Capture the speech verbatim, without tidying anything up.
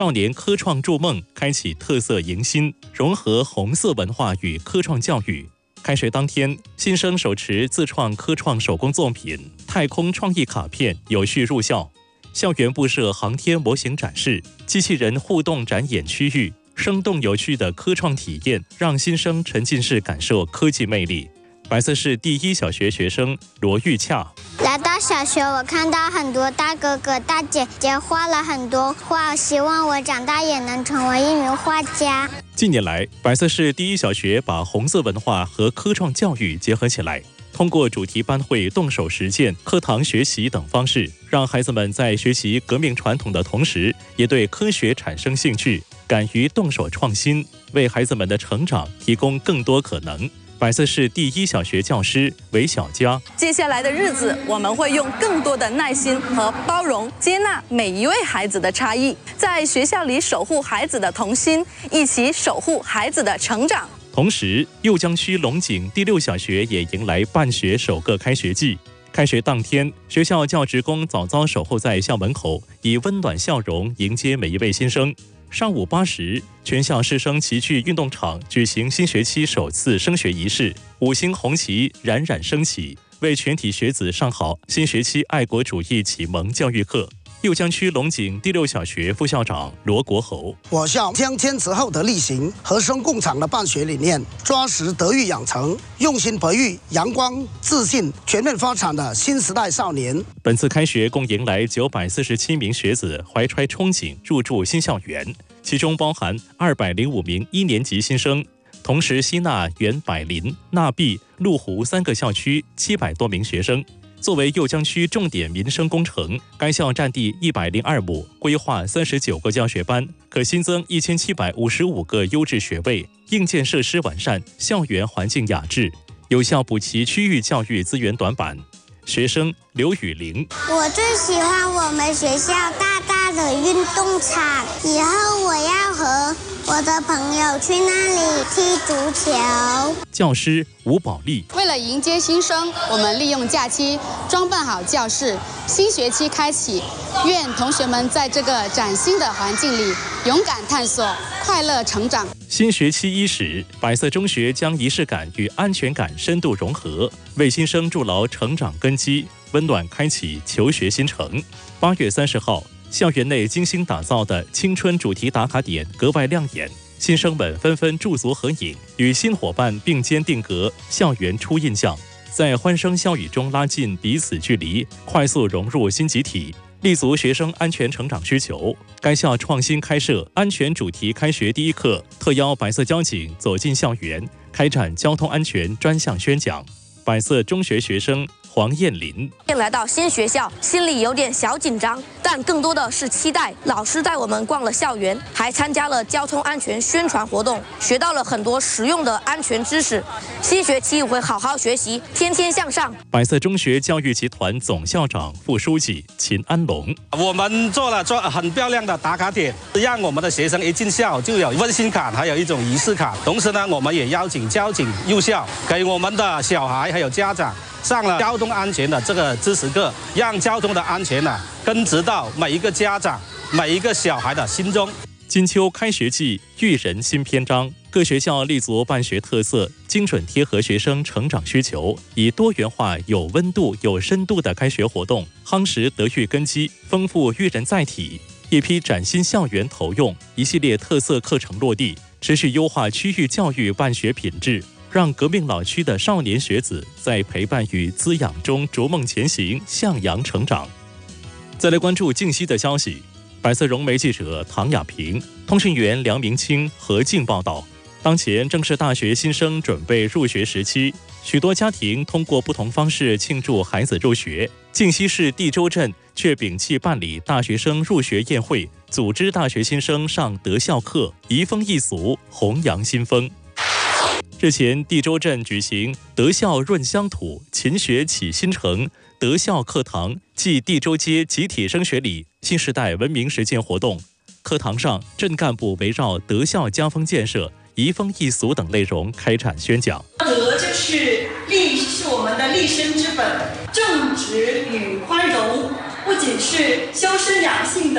少年科创筑梦，开启特色迎新，融合红色文化与科创教育。开学当天，新生手持自创科创手工作品、太空创意卡片，有序入校。校园布设航天模型展示、机器人互动展演区域，生动有趣的科创体验，让新生沉浸式感受科技魅力。白色市第一小学学生罗玉洽， 来到小学，我看到很多大哥哥、大姐姐画了很多画，希望我长大也能成为一名画家。 近年来，白色市第一小学把红色文化和科创教育结合起来，通过主题班会、动手实践、课堂学习等方式，让孩子们在学习革命传统的同时，也对科学产生兴趣，敢于动手创新，为孩子们的成长提供更多可能。白色市第一小学教师韦小佳， 接下来的日子，我们会用更多的耐心和包容，接纳每一位孩子的差异，在学校里守护孩子的童心，一起守护孩子的成长。 同时，酉江区龙井第六小学也迎来办学首个开学季。开学当天，学校教职工早早守候在校门口，以温暖笑容迎接每一位新生。上午八时，全校师生齐聚运动场举行新学期首次升学仪式，五星红旗冉冉升起，为全体学子上好新学期爱国主义启蒙教育课。酉江区龙井第六小学副校长罗国侯， 我校将坚持厚德力行、和声共长的办学理念，抓实德育养成，用心培育阳光、自信、全面发展的新时代少年。 本次开学共迎来九百四十七名学子怀揣憧憬入住新校园，其中包含二百零五名一年级新生，同时吸纳原百林、纳碧、麓湖三个校区七百多名学生。作为酉江区重点民生工程，该校占地一百零二亩，规划三十九个教学班，可新增一千七百五十五个优质学位，硬件设施完善，校园环境雅致，有效补齐区域教育资源短板。学生刘雨玲， 我最喜欢我们学校大大的运动场，以后我要和我的朋友去那里踢足球。 教师吴宝利， 为了迎接新生，我们利用假期装扮好教室。新学期开启，愿同学们在这个崭新的环境里勇敢探索，快乐成长。 新学期伊始，百色中学将仪式感与安全感深度融合，为新生筑牢成长根基，温暖开启求学新程。八月三十号，校园内精心打造的青春主题打卡点格外亮眼，新生们纷纷驻足合影，与新伙伴并肩定格校园初印象，在欢声笑语中拉近彼此距离，快速融入新集体。立足学生安全成长需求，该校创新开设安全主题开学第一课，特邀白色交警走进校园，开展交通安全专项宣讲。百色中学学生黄燕林， 来到新学校，心里有点小紧张，但更多的是期待。老师带我们逛了校园，还参加了交通安全宣传活动，学到了很多实用的安全知识。新学期我会好好学习，天天向上。 百色中学教育集团总校长、副书记秦安龙， 我们做了做很漂亮的打卡点，让我们的学生一进校就有温馨感，还有一种仪式感。同时呢，我们也邀请交警入校，给我们的小孩还有家长上了交通安全的这个知识课，让交通的安全呢、啊、根植到每一个家长、每一个小孩的心中。 金秋开学季，育人新篇章。各学校立足办学特色，精准贴合学生成长需求，以多元化、有温度、有深度的开学活动，夯实德育根基，丰富育人载体。一批崭新校园投用，一系列特色课程落地，持续优化区域教育办学品质，让革命老区的少年学子在陪伴与滋养中逐梦前行，向阳成长。再来关注近期的消息。百色融媒记者唐雅萍、通讯员梁明清合进报道。当前正是大学新生准备入学时期，许多家庭通过不同方式庆祝孩子入学。靖西市地州镇却摒弃办理大学生入学宴会，组织大学新生上德校课，移风易俗，弘扬新风。日前，地州镇举行德校润乡土，勤学启新城德校课堂暨地州街集体升学礼新时代文明实践活动。课堂上，镇干部围绕德校家风建设、移风易俗等内容开展宣讲。 德就是立，是我们的立身之本，正直与宽容，不仅是修身养性的